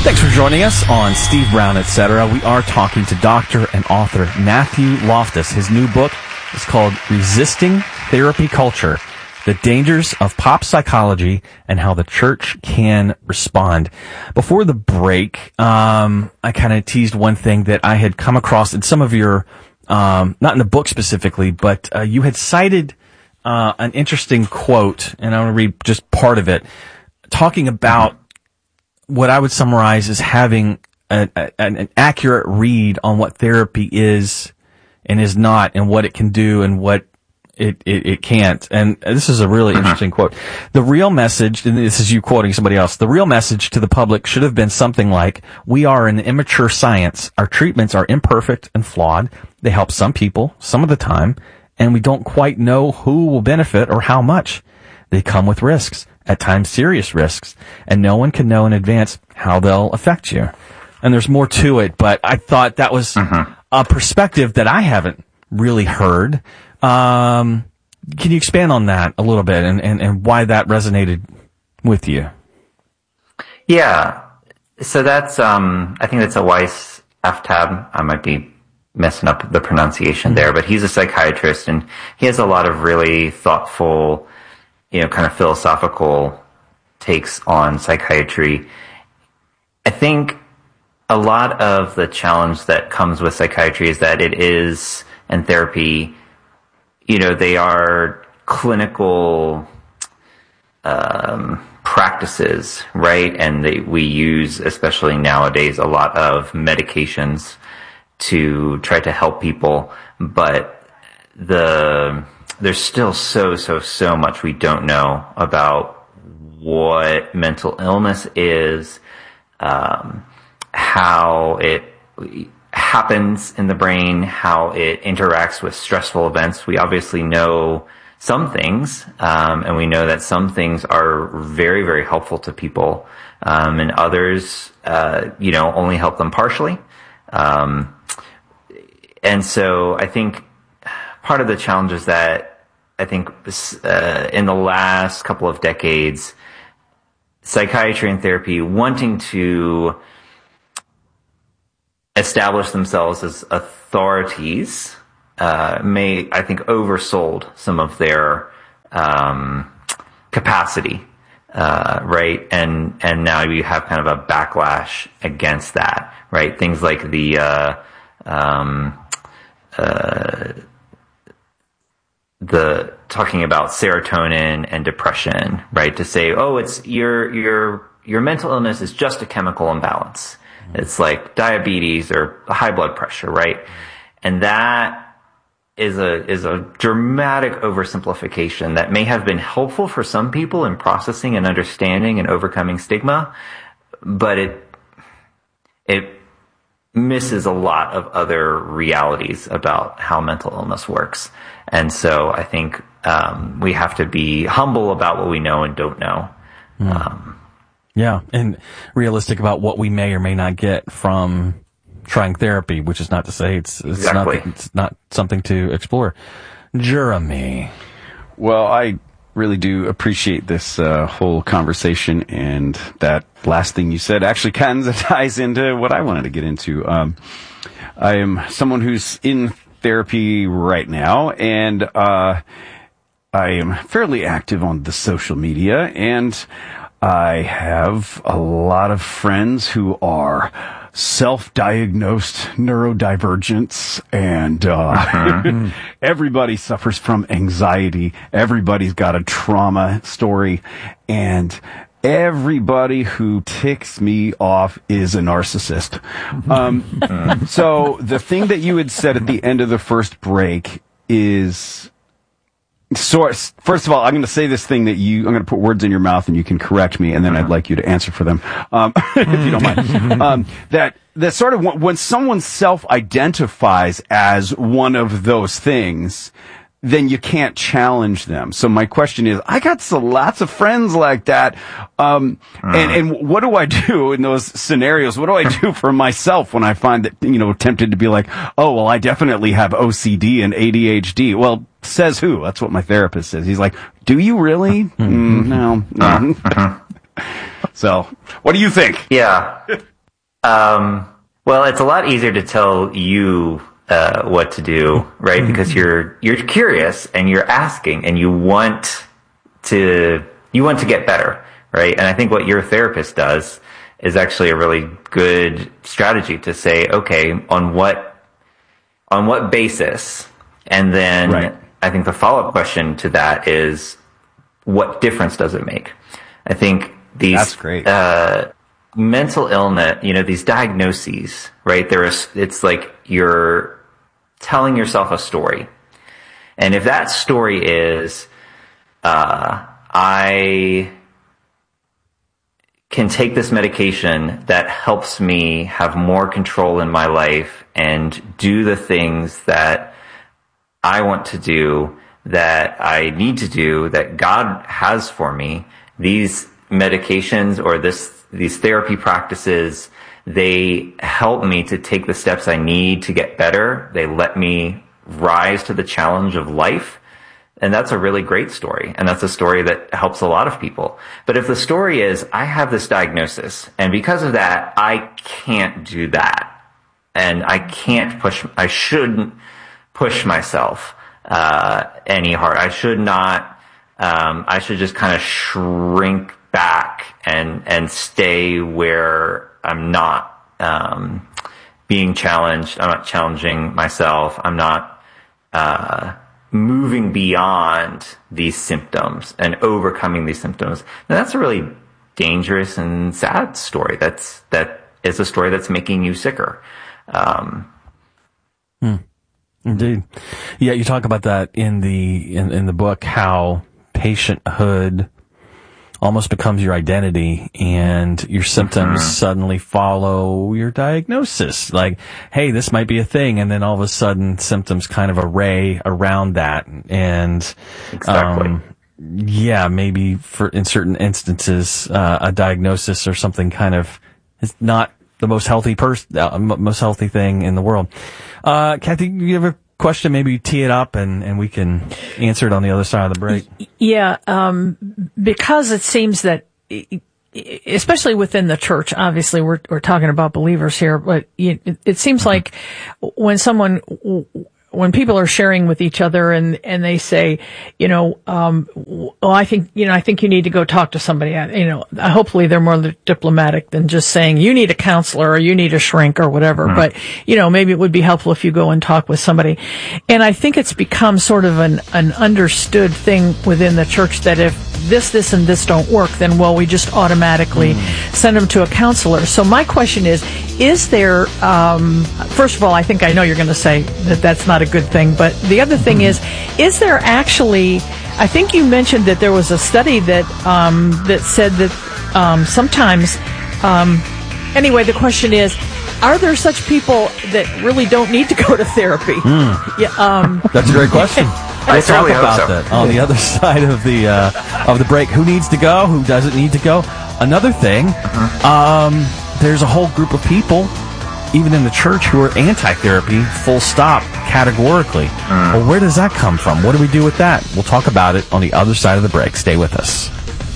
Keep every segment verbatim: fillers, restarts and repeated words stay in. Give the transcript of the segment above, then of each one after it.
Thanks for joining us on Steve Brown, et cetera. We are talking to doctor and author Matthew Loftus. His new book is called Resisting Therapy Culture, The Dangers of Pop Psychology and How the Church Can Respond. Before the break, um, I kind of teased one thing that I had come across in some of your, um, not in the book specifically, but uh, you had cited uh, an interesting quote, and I want to read just part of it, talking about what I would summarize as having a, a, an accurate read on what therapy is and is not, and what it can do and what it, it, it can't. And this is a really interesting quote. The real message, and this is you quoting somebody else, the real message to the public should have been something like, we are an immature science. Our treatments are imperfect and flawed. They help some people, some of the time, and we don't quite know who will benefit or how much. They come with risks, at times serious risks, and no one can know in advance how they'll affect you. And there's more to it, but I thought that was mm-hmm. a perspective that I haven't really heard. Um, can you expand on that a little bit and, and, and why that resonated with you? Yeah. So that's, um, I think that's a Weiss Aftab. I might be messing up the pronunciation mm-hmm. there, but he's a psychiatrist and he has a lot of really thoughtful, you know, kind of philosophical takes on psychiatry. I think a lot of the challenge that comes with psychiatry is that it is, and therapy, you know, they are clinical um, practices, right? And they, we use, especially nowadays, a lot of medications to try to help people, but the there's still so, so, so much we don't know about what mental illness is, um, how it happens in the brain, how it interacts with stressful events. We obviously know some things, um, and we know that some things are very, very helpful to people, um, and others, uh, you know, only help them partially. Um, and so I think part of the challenge is that I think uh, in the last couple of decades, psychiatry and therapy wanting to establish themselves as authorities uh, may, I think, oversold some of their um, capacity, uh, right? And and now you have kind of a backlash against that, right? Things like the uh, um, uh, the talking about serotonin and depression, right? To say, oh, it's your your your mental illness is just a chemical imbalance. It's like diabetes or high blood pressure, right? And that is a is a dramatic oversimplification that may have been helpful for some people in processing and understanding and overcoming stigma, but it it misses a lot of other realities about how mental illness works. And so I think um, we have to be humble about what we know and don't know. Mm. Um, yeah, and realistic about what we may or may not get from trying therapy, which is not to say it's, it's, exactly. not, it's not something to explore. Jeremy. Well, I really do appreciate this uh, whole conversation, and that last thing you said actually kind of ties into what I wanted to get into. Um, I am someone who's in therapy right now, and uh, I am fairly active on the social media, and I have a lot of friends who are self-diagnosed neurodivergents, and uh, uh-huh. everybody suffers from anxiety. Everybody's got a trauma story, and everybody who ticks me off is a narcissist. Um, so the thing that you had said at the end of the first break is... So, first of all, I'm going to say this thing that you, I'm going to put words in your mouth and you can correct me, and then uh-huh. I'd like you to answer for them, um, if you don't mind. Um, that, that sort of, when someone self-identifies as one of those things, then you can't challenge them. So my question is, I got so lots of friends like that, um, uh. and, and what do I do in those scenarios? What do I do for myself when I find that, you know, tempted to be like, oh, well, I definitely have O C D and A D H D. Well, says who? That's what my therapist says. He's like, do you really? mm, no. no. So, what do you think? Yeah. Um, well, it's a lot easier to tell you uh, what to do, right? Mm-hmm. Because you're you're curious and you're asking and you want to you want to get better, right? And I think what your therapist does is actually a really good strategy to say, okay, on what on what basis? And then right. I think the follow-up question to that is, what difference does it make? I think these That's great. Uh, mental illness, you know, these diagnoses, right? There is, it's like you're telling yourself a story. And if that story is, uh, I can take this medication that helps me have more control in my life and do the things that I want to do, that I need to do, that God has for me, these medications or this these therapy practices, they help me to take the steps I need to get better. They let me rise to the challenge of life. And that's a really great story. And that's a story that helps a lot of people. But if the story is, I have this diagnosis, and because of that, I can't do that. And I can't push, I shouldn't push myself uh any harder. I should not, um I should just kind of shrink back and and stay where I'm not um being challenged. I'm not challenging myself. I'm not uh moving beyond these symptoms and overcoming these symptoms. Now, that's a really dangerous and sad story. That's that is a story that's making you sicker. Um hmm. Indeed. Yeah, you talk about that in the in, in the book, how patienthood almost becomes your identity and your symptoms mm-hmm. suddenly follow your diagnosis. Like, hey, this might be a thing, and then all of a sudden symptoms kind of array around that. And exactly. um, yeah, maybe for in certain instances, uh, a diagnosis or something kind of is not the most healthy person, uh, most healthy thing in the world. Uh, Kathy, you have a question? Maybe you tee it up and, and we can answer it on the other side of the break. Yeah, um, because it seems that, especially within the church, obviously we're we're talking about believers here, but it, it seems mm-hmm. like when someone, when people are sharing with each other and, and they say, you know, um, well, I think, you know, I think you need to go talk to somebody, you know, hopefully they're more diplomatic than just saying you need a counselor or you need a shrink or whatever. Mm-hmm. But, you know, maybe it would be helpful if you go and talk with somebody. And I think it's become sort of an, an understood thing within the church that if this, this, and this don't work, then, well, we just automatically mm. send them to a counselor. So my question is, is there, um, first of all, I think I know you're going to say that that's not a good thing, but the other thing is, is there actually, I think you mentioned that there was a study that, um, that said that, um, sometimes, um, anyway, the question is, are there such people that really don't need to go to therapy? Mm. Yeah, um, that's a great question. I We'll talk certainly about hope so. that on the other side of the uh, of the break. Who needs to go? Who doesn't need to go? Another thing, mm-hmm. um, there's a whole group of people, even in the church, who are anti-therapy, full stop, categorically. Mm. Well, where does that come from? What do we do with that? We'll talk about it on the other side of the break. Stay with us.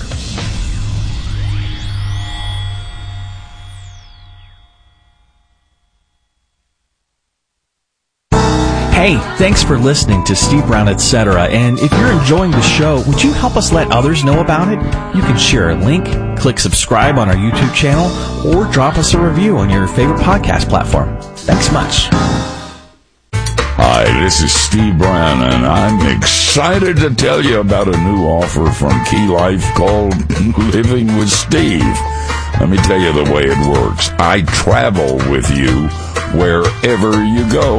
Hey, thanks for listening to Steve Brown, et cetera. And if you're enjoying the show, would you help us let others know about it? You can share a link, click subscribe on our YouTube channel, or drop us a review on your favorite podcast platform. Thanks much. Hi, this is Steve Brown, and I'm excited to tell you about a new offer from Key Life called Living with Steve. Let me tell you the way it works. I travel with you wherever you go.